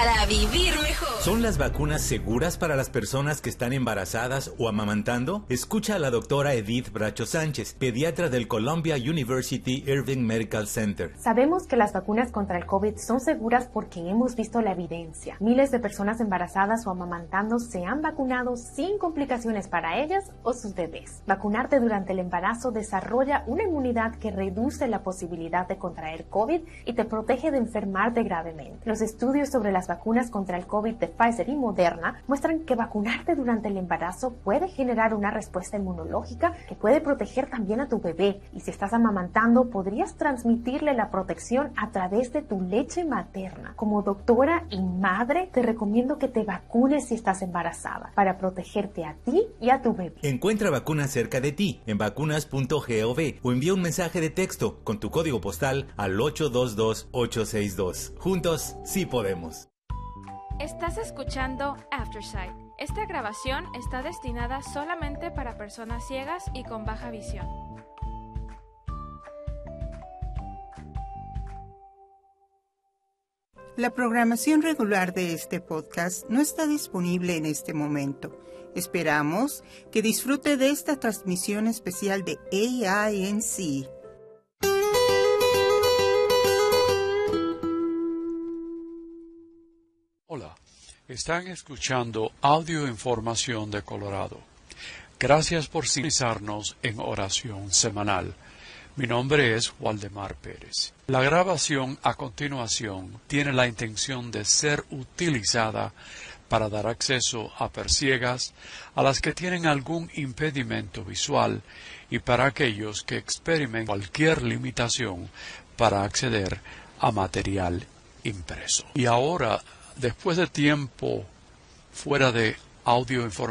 para vivir mejor. ¿Son las vacunas seguras para las personas que están embarazadas o amamantando? Escucha a la doctora Edith Bracho Sánchez, pediatra del Columbia University Irving Medical Center. Sabemos que las vacunas contra el COVID son seguras porque hemos visto la evidencia. Miles de personas embarazadas o amamantando se han vacunado sin complicaciones para ellas o sus bebés. Vacunarte durante el embarazo desarrolla una inmunidad que reduce la posibilidad de contraer COVID y te protege de enfermarte gravemente. Los estudios sobre las vacunas contra el COVID de Pfizer y Moderna muestran que vacunarte durante el embarazo puede generar una respuesta inmunológica que puede proteger también a tu bebé. Y si estás amamantando, podrías transmitirle la protección a través de tu leche materna. Como doctora y madre, te recomiendo que te vacunes si estás embarazada para protegerte a ti y a tu bebé. Encuentra vacunas cerca de ti en vacunas.gov o envía un mensaje de texto con tu código postal al 822-862. Juntos, sí podemos. Estás escuchando Aftersight. Esta grabación está destinada solamente para personas ciegas y con baja visión. La programación regular de este podcast no está disponible en este momento. Esperamos que disfrute de esta transmisión especial de AINC. Hola, están escuchando Audio Información de Colorado. Gracias por sintonizarnos en oración semanal. Mi nombre es Waldemar Pérez. La grabación a continuación tiene la intención de ser utilizada para dar acceso a personas ciegas, a las que tienen algún impedimento visual y para aquellos que experimentan cualquier limitación para acceder a material impreso. Y ahora, después de tiempo fuera de audio información,